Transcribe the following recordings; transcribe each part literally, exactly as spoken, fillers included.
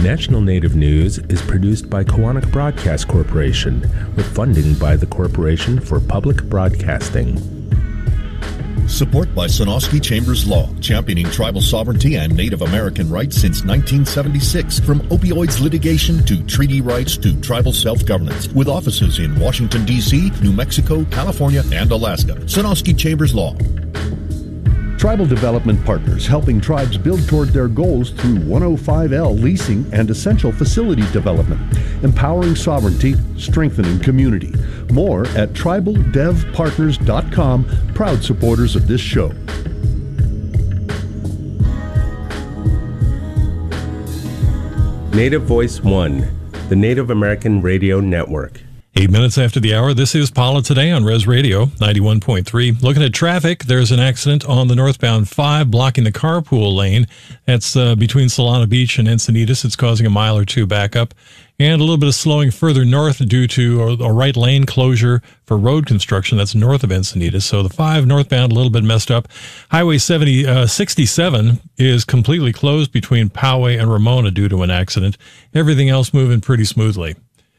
National Native News is produced by Koahnic Broadcast Corporation with funding by the Corporation for Public Broadcasting. Support by Sonosky Chambers Law, championing tribal sovereignty and Native American rights since nineteen seventy-six. From opioids litigation to treaty rights to tribal self-governance. With offices in Washington, D C, New Mexico, California, and Alaska. Sonosky Chambers Law. Tribal Development Partners, helping tribes build toward their goals through one oh five L leasing and essential facility development. Empowering sovereignty, strengthening community. More at tribal dev partners dot com, proud supporters of this show. Native Voice One, the Native American Radio Network. Eight minutes after the hour, this is Paula Today on Res Radio ninety-one point three. Looking at traffic, there's an accident on the northbound five blocking the carpool lane. That's uh, between Solana Beach and Encinitas. It's causing a mile or two backup. And a little bit of slowing further north due to a, a right lane closure for road construction. That's north of Encinitas. So the five northbound, a little bit messed up. Highway seventy, uh, sixty-seven is completely closed between Poway and Ramona due to an accident. Everything else moving pretty smoothly.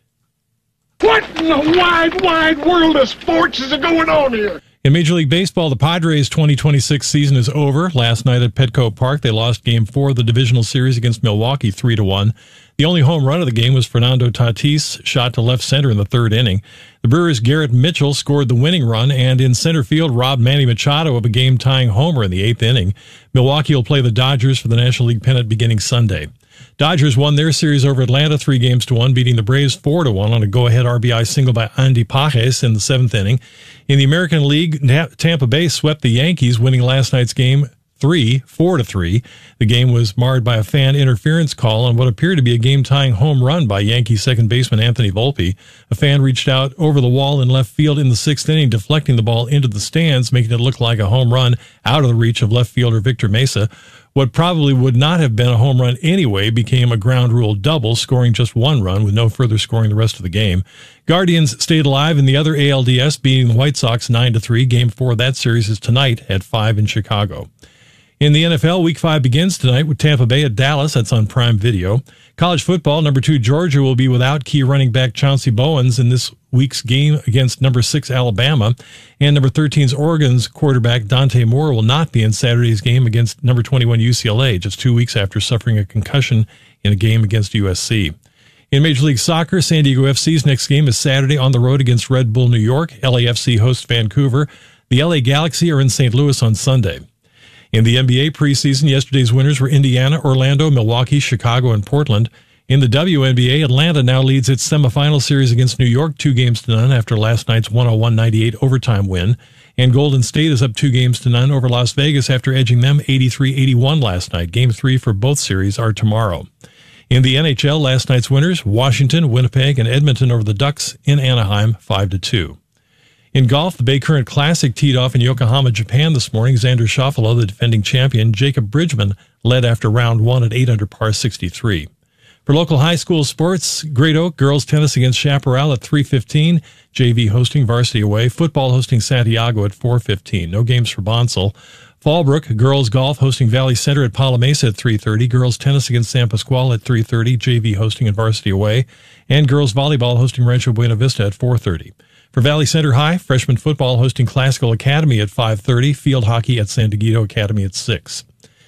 What in the wide, wide world of sports is going on here? In Major League Baseball, the Padres' twenty twenty-six season is over. Last night at Petco Park, they lost Game four of the divisional series against Milwaukee three to one. The only home run of the game was Fernando Tatis, shot to left center in the third inning. The Brewers' Garrett Mitchell scored the winning run, and in center field, robbed Manny Machado of a game-tying homer in the eighth inning. Milwaukee will play the Dodgers for the National League pennant beginning Sunday. Dodgers won their series over Atlanta three games to one, beating the Braves four to one on a go-ahead R B I single by Andy Pages in the seventh inning. In the American League, Tampa Bay swept the Yankees, winning last night's game three, four to three. The game was marred by a fan interference call on what appeared to be a game-tying home run by Yankee second baseman Anthony Volpe. A fan reached out over the wall in left field in the sixth inning, deflecting the ball into the stands, making it look like a home run out of the reach of left fielder Victor Mesa. What probably would not have been a home run anyway became a ground rule double, scoring just one run with no further scoring the rest of the game. Guardians stayed alive in the other A L D S, beating the White Sox nine to three. Game four of that series is tonight at five in Chicago. In the N F L, Week five begins tonight with Tampa Bay at Dallas. That's on Prime Video. College football, number two Georgia will be without key running back Chauncey Bowens in this week's game against number six Alabama. And number thirteen's Oregon's quarterback Dante Moore will not be in Saturday's game against number twenty-one U C L A, just two weeks after suffering a concussion in a game against U S C. In Major League Soccer, San Diego F C's next game is Saturday on the road against Red Bull New York. L A F C hosts Vancouver. The L A Galaxy are in Saint Louis on Sunday. In the N B A preseason, yesterday's winners were Indiana, Orlando, Milwaukee, Chicago, and Portland. In the W N B A, Atlanta now leads its semifinal series against New York two games to none after last night's one oh one ninety-eight overtime win. And Golden State is up two games to none over Las Vegas after edging them eighty-three eighty-one last night. Game three for both series are tomorrow. In the N H L, last night's winners, Washington, Winnipeg, and Edmonton over the Ducks in Anaheim, five to two. In golf, the Bay Current Classic teed off in Yokohama, Japan this morning. Xander Schauffele, the defending champion, Jacob Bridgman led after round one at eight under par sixty-three. For local high school sports, Great Oak girls tennis against Chaparral at three fifteen, J V hosting Varsity away, football hosting Santiago at four fifteen. No games for Bonsall. Fallbrook girls golf hosting Valley Center at Pala Mesa at three thirty, girls tennis against San Pasqual at three thirty, J V hosting and Varsity away, and girls volleyball hosting Rancho Buena Vista at four thirty. For Valley Center High, freshman football hosting Classical Academy at five thirty, field hockey at San Diego Academy at six.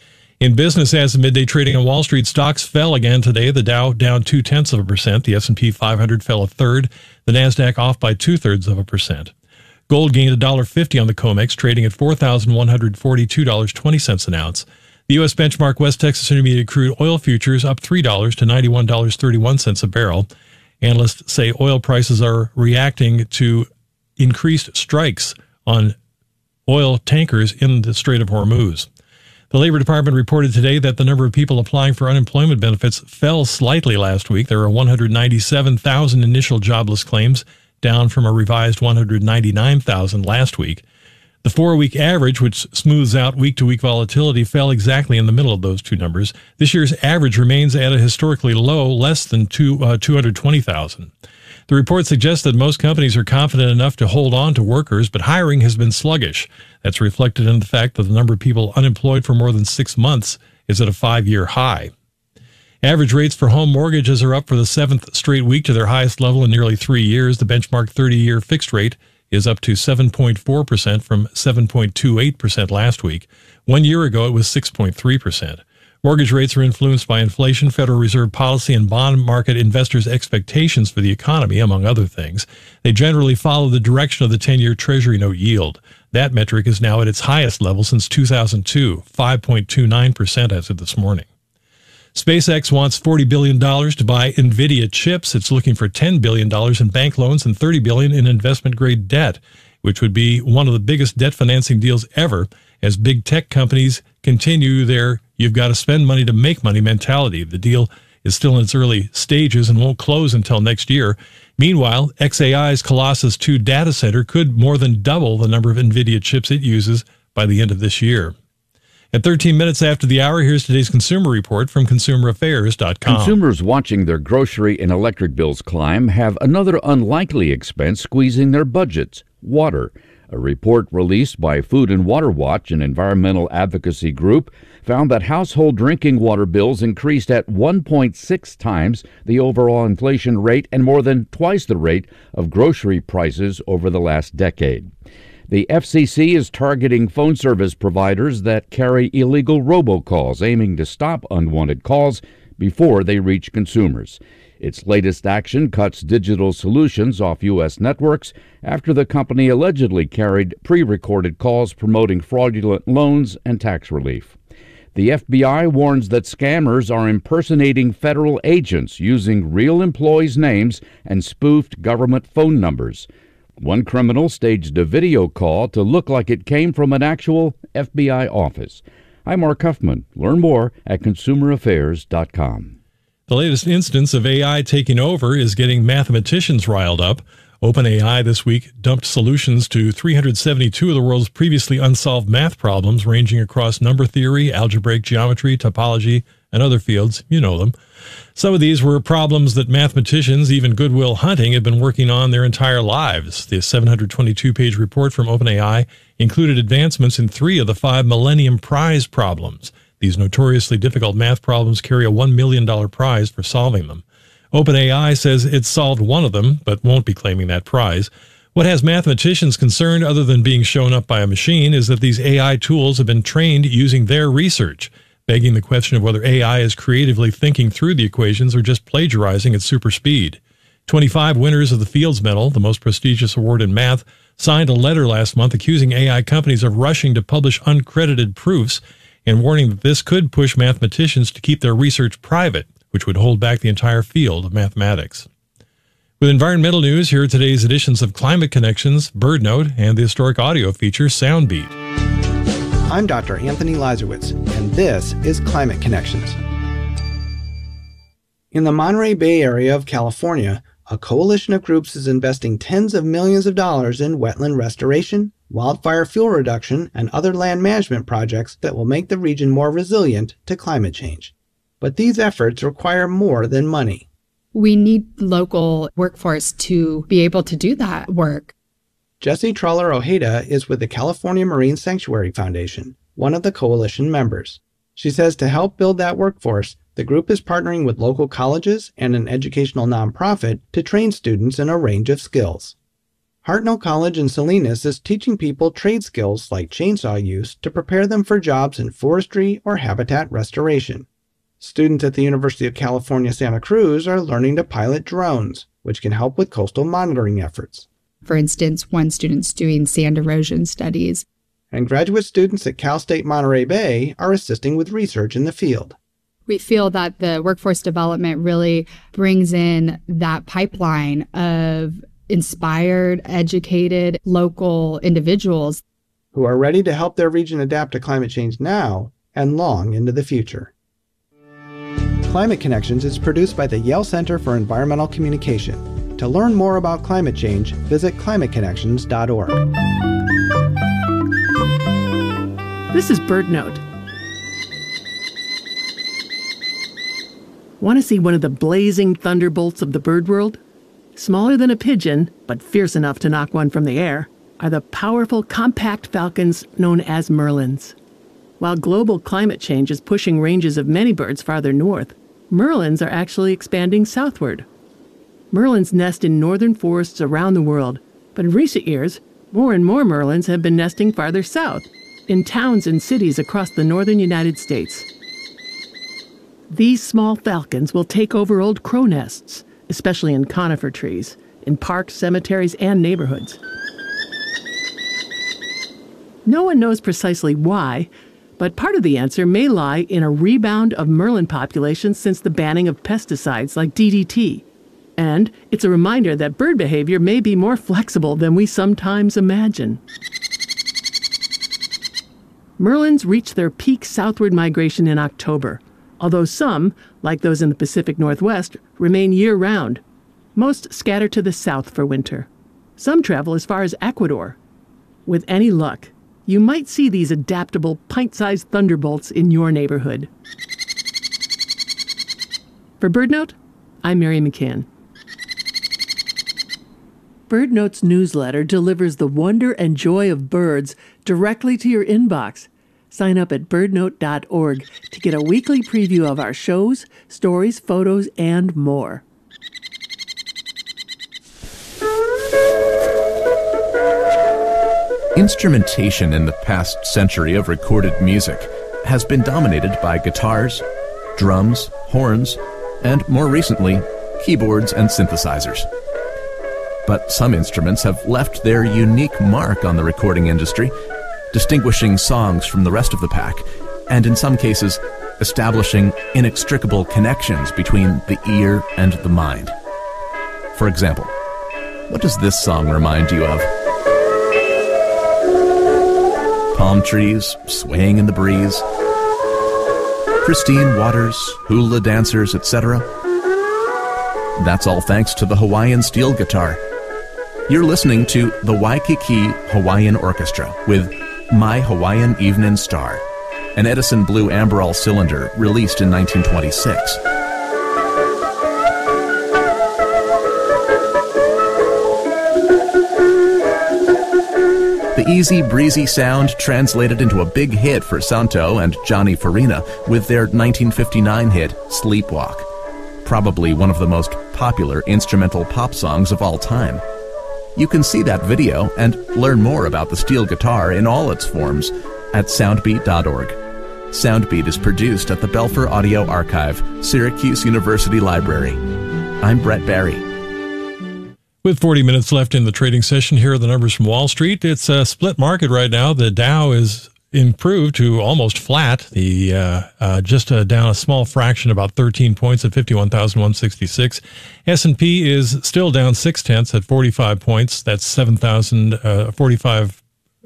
In business, as of midday trading on Wall Street, stocks fell again today. The Dow down two-tenths of a percent. The S and P five hundred fell a third. The NASDAQ off by two-thirds of a percent. Gold gained one dollar fifty on the COMEX, trading at four thousand one hundred forty-two dollars and twenty cents an ounce. The U S benchmark West Texas Intermediate crude oil futures up three dollars to ninety-one dollars and thirty-one cents a barrel. Analysts say oil prices are reacting to increased strikes on oil tankers in the Strait of Hormuz. The Labor Department reported today that the number of people applying for unemployment benefits fell slightly last week. There were one hundred ninety-seven thousand initial jobless claims, down from a revised one hundred ninety-nine thousand last week. The four-week average, which smooths out week-to-week volatility, fell exactly in the middle of those two numbers. This year's average remains at a historically low, less than two, uh, two hundred twenty thousand. The report suggests that most companies are confident enough to hold on to workers, but hiring has been sluggish. That's reflected in the fact that the number of people unemployed for more than six months is at a five-year high. Average rates for home mortgages are up for the seventh straight week to their highest level in nearly three years. The benchmark thirty-year fixed rate is up to seven point four percent from seven point two eight percent last week. One year ago, it was six point three percent. Mortgage rates are influenced by inflation, Federal Reserve policy, and bond market investors' expectations for the economy, among other things. They generally follow the direction of the ten-year Treasury note yield. That metric is now at its highest level since two thousand two, five point two nine percent as of this morning. SpaceX wants forty billion dollars to buy NVIDIA chips. It's looking for ten billion dollars in bank loans and thirty billion dollars in investment-grade debt, which would be one of the biggest debt financing deals ever as big tech companies continue their you've got to spend money to make money mentality. The deal is still in its early stages and won't close until next year. Meanwhile, X A I's Colossus two data center could more than double the number of NVIDIA chips it uses by the end of this year. At thirteen minutes after the hour, here's today's consumer report from consumer affairs dot com. Consumers watching their grocery and electric bills climb have another unlikely expense squeezing their budgets: water. A report released by Food and Water Watch, an environmental advocacy group, found that household drinking water bills increased at one point six times the overall inflation rate and more than twice the rate of grocery prices over the last decade. The F C C is targeting phone service providers that carry illegal robocalls, aiming to stop unwanted calls before they reach consumers. Its latest action cuts Digital Solutions off U S networks after the company allegedly carried pre-recorded calls promoting fraudulent loans and tax relief. The F B I warns that scammers are impersonating federal agents using real employees' names and spoofed government phone numbers. One criminal staged a video call to look like it came from an actual F B I office. I'm Mark Huffman. Learn more at consumer affairs dot com. The latest instance of A I taking over is getting mathematicians riled up. OpenAI this week dumped solutions to three hundred seventy-two of the world's previously unsolved math problems, ranging across number theory, algebraic geometry, topology, and other fields. You know them. Some of these were problems that mathematicians, even Good Will Hunting, have been working on their entire lives. The seven hundred twenty-two page report from OpenAI included advancements in three of the five Millennium Prize problems. These notoriously difficult math problems carry a one million dollars prize for solving them. OpenAI says it's solved one of them, but won't be claiming that prize. What has mathematicians concerned, other than being shown up by a machine, is that these A I tools have been trained using their research, begging the question of whether A I is creatively thinking through the equations or just plagiarizing at super speed. twenty-five winners of the Fields Medal, the most prestigious award in math, signed a letter last month accusing A I companies of rushing to publish uncredited proofs and warning that this could push mathematicians to keep their research private, which would hold back the entire field of mathematics. With environmental news, here are today's editions of Climate Connections, BirdNote, and the historic audio feature Soundbeat. I'm Doctor Anthony Lazarowitz, and this is Climate Connections. In the Monterey Bay area of California, a coalition of groups is investing tens of millions of dollars in wetland restoration, wildfire fuel reduction, and other land management projects that will make the region more resilient to climate change. But these efforts require more than money. We need local workforce to be able to do that work. Jessie Trawler Ojeda is with the California Marine Sanctuary Foundation, one of the coalition members. She says to help build that workforce, the group is partnering with local colleges and an educational nonprofit to train students in a range of skills. Hartnell College in Salinas is teaching people trade skills like chainsaw use to prepare them for jobs in forestry or habitat restoration. Students at the University of California, Santa Cruz are learning to pilot drones, which can help with coastal monitoring efforts. For instance, one student's doing sand erosion studies. And graduate students at Cal State Monterey Bay are assisting with research in the field. We feel that the workforce development really brings in that pipeline of inspired, educated, local individuals who are ready to help their region adapt to climate change now and long into the future. Climate Connections is produced by the Yale Center for Environmental Communication. To learn more about climate change, visit climate connections dot org. This is BirdNote. Want to see one of the blazing thunderbolts of the bird world? Smaller than a pigeon, but fierce enough to knock one from the air, are the powerful compact falcons known as merlins. While global climate change is pushing ranges of many birds farther north, Merlins are actually expanding southward. Merlins nest in northern forests around the world, but in recent years, more and more merlins have been nesting farther south, in towns and cities across the northern United States. These small falcons will take over old crow nests, especially in conifer trees, in parks, cemeteries, and neighborhoods. No one knows precisely why, but part of the answer may lie in a rebound of merlin populations since the banning of pesticides like D D T. And it's a reminder that bird behavior may be more flexible than we sometimes imagine. Merlins reach their peak southward migration in October, although some, like those in the Pacific Northwest, remain year-round. Most scatter to the south for winter. Some travel as far as Ecuador. With any luck, you might see these adaptable, pint-sized thunderbolts in your neighborhood. For BirdNote, I'm Mary McCann. BirdNote's newsletter delivers the wonder and joy of birds directly to your inbox. Sign up at bird note dot org to get a weekly preview of our shows, stories, photos, and more. Instrumentation in the past century of recorded music has been dominated by guitars, drums, horns, and more recently, keyboards and synthesizers. But some instruments have left their unique mark on the recording industry, distinguishing songs from the rest of the pack, and in some cases, establishing inextricable connections between the ear and the mind. For example, what does this song remind you of? Palm trees swaying in the breeze, pristine waters, hula dancers, et cetera. That's all thanks to the Hawaiian steel guitar. You're listening to the Waikiki Hawaiian Orchestra with My Hawaiian Evening Star, an Edison Blue Amberol cylinder released in nineteen twenty-six. The easy, breezy sound translated into a big hit for Santo and Johnny Farina with their nineteen fifty-nine hit, Sleepwalk, probably one of the most popular instrumental pop songs of all time. You can see that video and learn more about the steel guitar in all its forms at soundbeat dot org. Soundbeat is produced at the Belfer Audio Archive, Syracuse University Library. I'm Brett Barry. With forty minutes left in the trading session, here are the numbers from Wall Street. It's a split market right now. The Dow is improved to almost flat. The uh, uh, just uh, down a small fraction, about thirteen points at fifty-one thousand one hundred sixty-six. S and P is still down six tenths at forty-five points. That's seven thousand forty-five.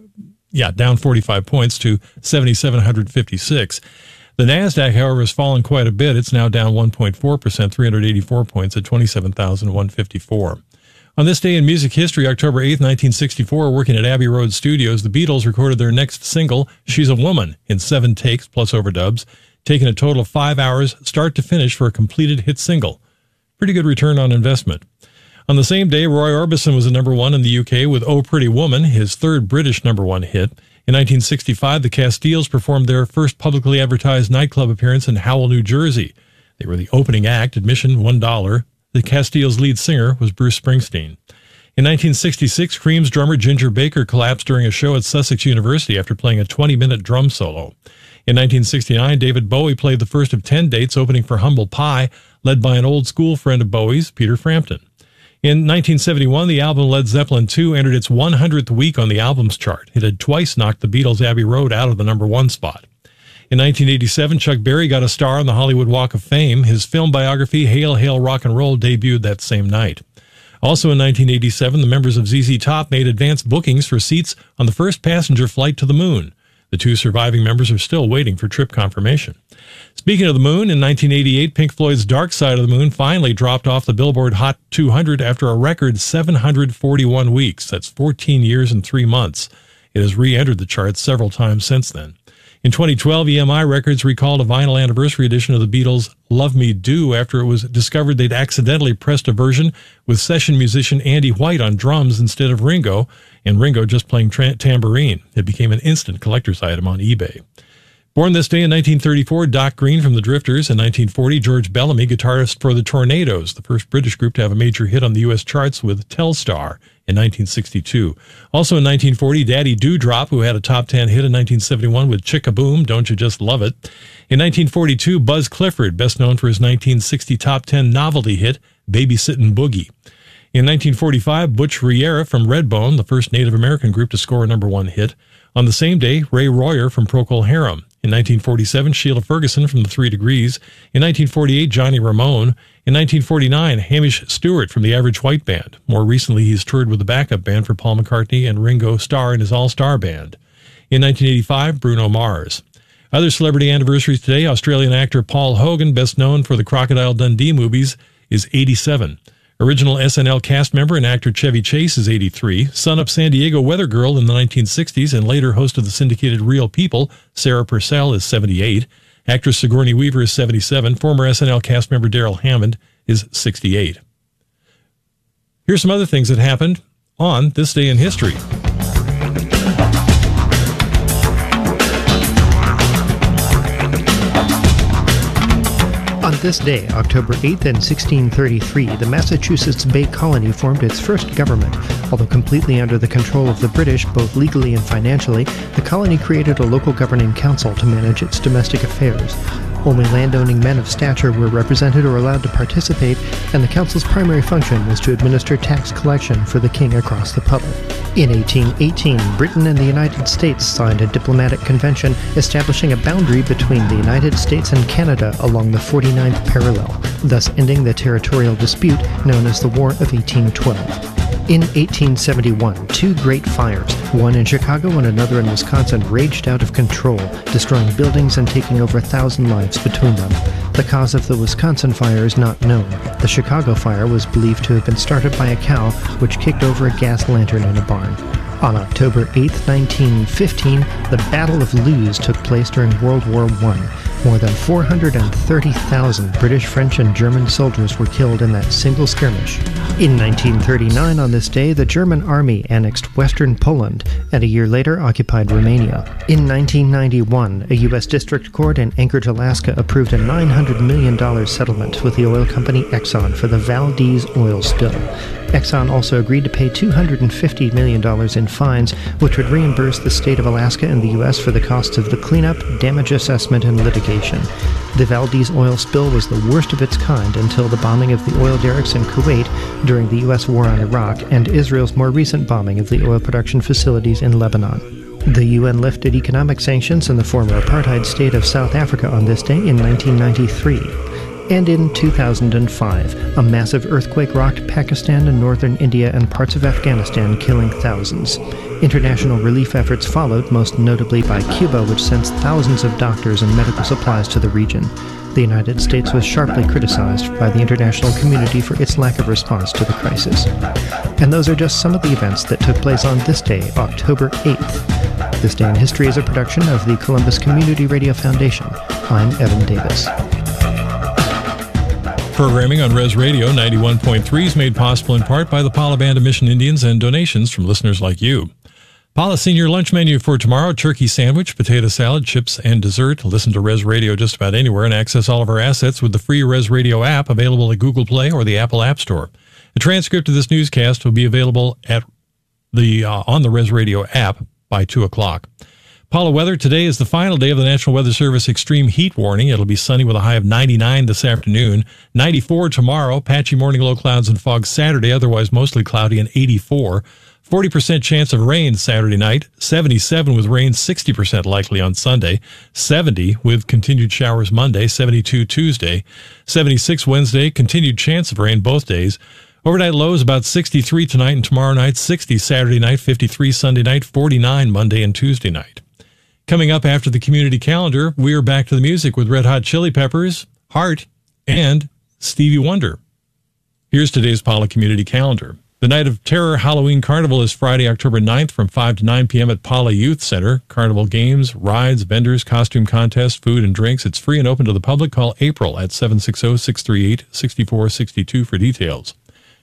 Yeah, down forty-five points to seven thousand seven hundred fifty-six. The NASDAQ, however, has fallen quite a bit. It's now down one point four percent, three hundred eighty-four points at twenty-seven thousand one hundred fifty-four. On this day in music history, October eighth, nineteen sixty-four, working at Abbey Road Studios, the Beatles recorded their next single, She's a Woman, in seven takes plus overdubs, taking a total of five hours start to finish for a completed hit single. Pretty good return on investment. On the same day, Roy Orbison was a number one in the U K with Oh Pretty Woman, his third British number one hit. In nineteen sixty-five, the Castiles performed their first publicly advertised nightclub appearance in Howell, New Jersey. They were the opening act, admission one dollar. The Castiles' lead singer was Bruce Springsteen. In nineteen sixty-six, Cream's drummer Ginger Baker collapsed during a show at Sussex University after playing a twenty-minute drum solo. In nineteen sixty-nine, David Bowie played the first of ten dates opening for Humble Pie, led by an old school friend of Bowie's, Peter Frampton. In nineteen seventy-one, the album Led Zeppelin two entered its one hundredth week on the albums chart. It had twice knocked the Beatles' Abbey Road out of the number one spot. In nineteen eighty-seven, Chuck Berry got a star on the Hollywood Walk of Fame. His film biography, Hail, Hail, Rock and Roll, debuted that same night. Also in nineteen eighty-seven, the members of Z Z Top made advance bookings for seats on the first passenger flight to the moon. The two surviving members are still waiting for trip confirmation. Speaking of the moon, in nineteen eighty-eight, Pink Floyd's Dark Side of the Moon finally dropped off the Billboard Hot two hundred after a record seven hundred forty-one weeks. That's fourteen years and three months. It has re-entered the charts several times since then. In twenty twelve, E M I Records recalled a vinyl anniversary edition of the Beatles' Love Me Do after it was discovered they'd accidentally pressed a version with session musician Andy White on drums instead of Ringo, and Ringo just playing tra- tambourine. It became an instant collector's item on eBay. Born this day in nineteen thirty-four, Doc Green from the Drifters. In nineteen forty, George Bellamy, guitarist for the Tornadoes, the first British group to have a major hit on the U S charts with Telstar in nineteen sixty-two. Also in nineteen forty, Daddy Dewdrop, who had a top ten hit in nineteen seventy-one with Chickaboom, Don't You Just Love It. In nineteen forty-two, Buzz Clifford, best known for his nineteen sixty top ten novelty hit, Babysittin' Boogie. In nineteen forty-five, Butch Riera from Redbone, the first Native American group to score a number one hit. On the same day, Ray Royer from Procol Harum. In nineteen forty-seven, Sheila Ferguson from the Three Degrees. In nineteen forty-eight, Johnny Ramone. In nineteen forty-nine, Hamish Stewart from the Average White Band. More recently, he's toured with the backup band for Paul McCartney and Ringo Starr in his All-Star Band. In nineteen eighty-five, Bruno Mars. Other celebrity anniversaries today, Australian actor Paul Hogan, best known for the Crocodile Dundee movies, is eighty-seven. Original S N L cast member and actor Chevy Chase is eighty-three. Sun-up San Diego weather girl in the nineteen sixties and later host of the syndicated Real People, Sarah Purcell, is seventy-eight. Actress Sigourney Weaver is seventy-seven. Former S N L cast member Daryl Hammond is sixty-eight. Here's some other things that happened on this day in history. On this day, October eighth in sixteen thirty-three, the Massachusetts Bay Colony formed its first government. Although completely under the control of the British, both legally and financially, the colony created a local governing council to manage its domestic affairs. Only landowning men of stature were represented or allowed to participate, and the council's primary function was to administer tax collection for the king across the Puddle. In eighteen eighteen, Britain and the United States signed a diplomatic convention establishing a boundary between the United States and Canada along the forty-ninth parallel, thus ending the territorial dispute known as the War of eighteen twelve. In eighteen seventy-one, two great fires, one in Chicago and another in Wisconsin, raged out of control, destroying buildings and taking over a thousand lives between them. The cause of the Wisconsin fire is not known. The Chicago fire was believed to have been started by a cow which kicked over a gas lantern in a barn. On October eighth, nineteen fifteen, the Battle of Loos took place during World War One. More than four hundred thirty thousand British, French, and German soldiers were killed in that single skirmish. In nineteen thirty-nine, on this day, the German army annexed western Poland, and a year later occupied Romania. In nineteen ninety-one, a U S district court in Anchorage, Alaska approved a nine hundred million dollars settlement with the oil company Exxon for the Valdez oil spill. Exxon also agreed to pay two hundred fifty million dollars in fines, which would reimburse the state of Alaska and the U S for the costs of the cleanup, damage assessment, and litigation. The Valdez oil spill was the worst of its kind until the bombing of the oil derricks in Kuwait during the U S war on Iraq and Israel's more recent bombing of the oil production facilities in Lebanon. The U N lifted economic sanctions in the former apartheid state of South Africa on this day in nineteen ninety-three. And in two thousand five, a massive earthquake rocked Pakistan and northern India and parts of Afghanistan, killing thousands. International relief efforts followed, most notably by Cuba, which sends thousands of doctors and medical supplies to the region. The United States was sharply criticized by the international community for its lack of response to the crisis. And those are just some of the events that took place on this day, October eighth. This Day in History is a production of the Columbus Community Radio Foundation. I'm Evan Davis. Programming on Res Radio ninety-one point three is made possible in part by the Pala Band of Mission Indians and donations from listeners like you. Pala Senior Lunch Menu for tomorrow: turkey sandwich, potato salad, chips, and dessert. Listen to Res Radio just about anywhere and access all of our assets with the free Res Radio app available at Google Play or the Apple App Store. A transcript of this newscast will be available at the uh, on the Res Radio app by two o'clock. Pala weather today is the final day of the National Weather Service extreme heat warning. It'll be sunny with a high of ninety-nine this afternoon, ninety-four tomorrow, patchy morning low clouds and fog Saturday, otherwise mostly cloudy, and eighty-four. forty percent chance of rain Saturday night, seventy-seven with rain, sixty percent likely on Sunday, seventy with continued showers Monday, seventy-two Tuesday, seventy-six Wednesday, continued chance of rain both days. Overnight lows about sixty-three tonight and tomorrow night, sixty Saturday night, fifty-three Sunday night, forty-nine Monday and Tuesday night. Coming up after the community calendar, we are back to the music with Red Hot Chili Peppers, Heart, and Stevie Wonder. Here's today's Pala Community Calendar. The Night of Terror Halloween Carnival is Friday, October ninth from five to nine p.m. at Pala Youth Center. Carnival games, rides, vendors, costume contests, food, and drinks. It's free and open to the public. Call April at seven six zero, six three eight, six four six two for details.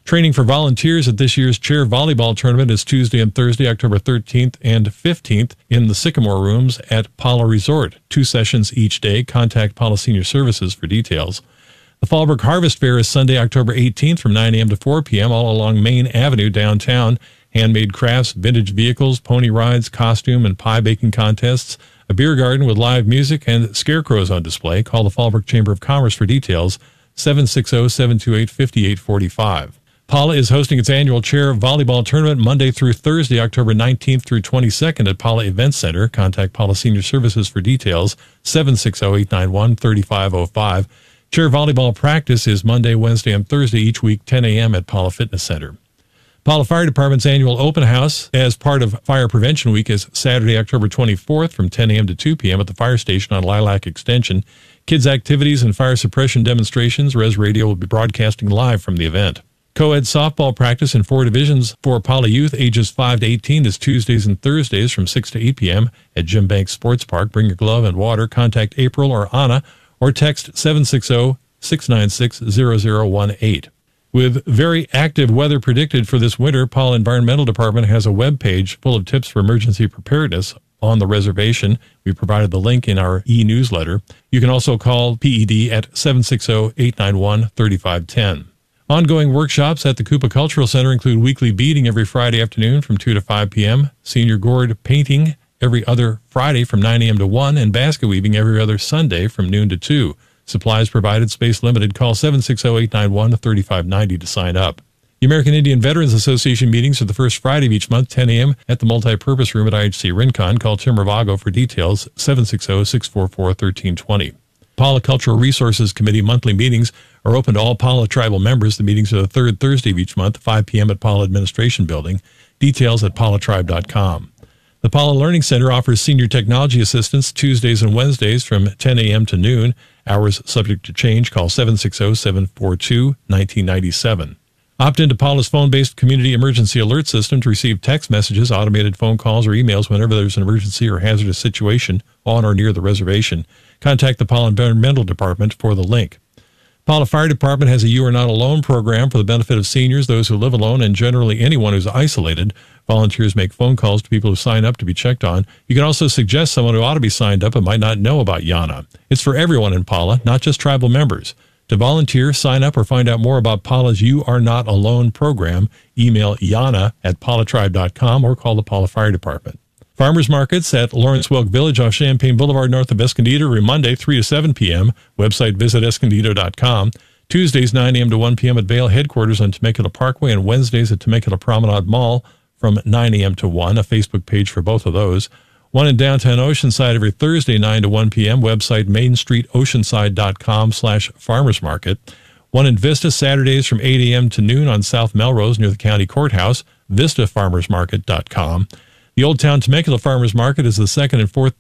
Training for volunteers at this year's chair volleyball tournament is Tuesday and Thursday, October thirteenth and fifteenth in the Sycamore Rooms at Pala Resort. Two sessions each day. Contact Pala Senior Services for details. The Fallbrook Harvest Fair is Sunday, October eighteenth from nine a.m. to four p.m. all along Main Avenue downtown. Handmade crafts, vintage vehicles, pony rides, costume and pie baking contests, a beer garden with live music, and scarecrows on display. Call the Fallbrook Chamber of Commerce for details, seven six zero, seven two eight, five eight four five. Pala is hosting its annual chair volleyball tournament Monday through Thursday, October nineteenth through twenty-second at Pala Event Center. Contact Pala Senior Services for details, seven six zero, eight nine one, three five zero five. Chair volleyball practice is Monday, Wednesday, and Thursday each week, ten a.m. at Pala Fitness Center. Pala Fire Department's annual open house as part of Fire Prevention Week is Saturday, October twenty-fourth from ten a.m. to two p.m. at the fire station on Lilac Extension. Kids' activities and fire suppression demonstrations. Res Radio will be broadcasting live from the event. Co-ed softball practice in four divisions for Pala youth ages five to eighteen is Tuesdays and Thursdays from six to eight p.m. at Jim Banks Sports Park. Bring your glove and water. Contact April or Anna or text seven six zero, six nine six, zero zero one eight. With very active weather predicted for this winter, Pala Environmental Department has a web page full of tips for emergency preparedness on the reservation. We provided the link in our e-newsletter. You can also call P E D at seven six zero, eight nine one, three five one zero. Ongoing workshops at the Coupa Cultural Center include weekly beading every Friday afternoon from two to five p.m., senior gourd painting every other Friday from nine a.m. to one, and basket weaving every other Sunday from noon to two. Supplies provided, space limited. Call seven six zero, eight nine one, three five nine zero to sign up. The American Indian Veterans Association meetings are the first Friday of each month, ten a.m. at the Multipurpose Room at I H C Rincon. Call Tim Ravago for details, seven six zero, six four four, one three two zero. Pala Cultural Resources Committee monthly meetings are open to all Pala tribal members. The meetings are the third Thursday of each month, five p.m. at Pala Administration Building. Details at pala tribe dot com. The Pala Learning Center offers senior technology assistance Tuesdays and Wednesdays from ten a.m. to noon. Hours subject to change. Call seven six zero, seven four two, one nine nine seven. Opt into Pala's phone-based community emergency alert system to receive text messages, automated phone calls, or emails whenever there's an emergency or hazardous situation on or near the reservation. Contact the Pala Environmental Department for the link. Pala Fire Department has a You Are Not Alone program for the benefit of seniors, those who live alone, and generally anyone who's isolated. Volunteers make phone calls to people who sign up to be checked on. You can also suggest someone who ought to be signed up and might not know about Yana. It's for everyone in Pala, not just tribal members. To volunteer, sign up, or find out more about Pala's You Are Not Alone program, email yana at pala tribe dot com or call the Pala Fire Department. Farmers markets at Lawrence Welk Village off Champaign Boulevard north of Escondido are Monday, three to seven p.m. Website visit escondido dot com. Tuesdays, nine a.m. to one p.m. at Vail headquarters on Temecula Parkway, and Wednesdays at Temecula Promenade Mall from nine a.m. to one. A Facebook page for both of those. One in downtown Oceanside every Thursday, nine to one p.m. Website main street oceanside dot com slash farmers market. One in Vista Saturdays from eight a.m. to noon on South Melrose near the county courthouse, vista farmers market dot com. The Old Town Temecula Farmers Market is the second and fourth